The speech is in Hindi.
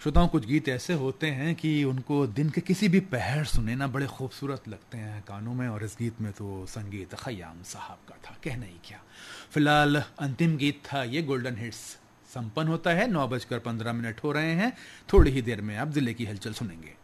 श्रोताओं, कुछ गीत ऐसे होते हैं कि उनको दिन के किसी भी पहर सुने ना बड़े खूबसूरत लगते हैं कानों में, और इस गीत में तो संगीत खयाम साहब का था, कहना ही क्या। फिलहाल अंतिम गीत था ये, गोल्डन हिट्स संपन्न होता है। 9:15 हो रहे हैं। थोड़ी ही देर में आप जिले की हलचल सुनेंगे।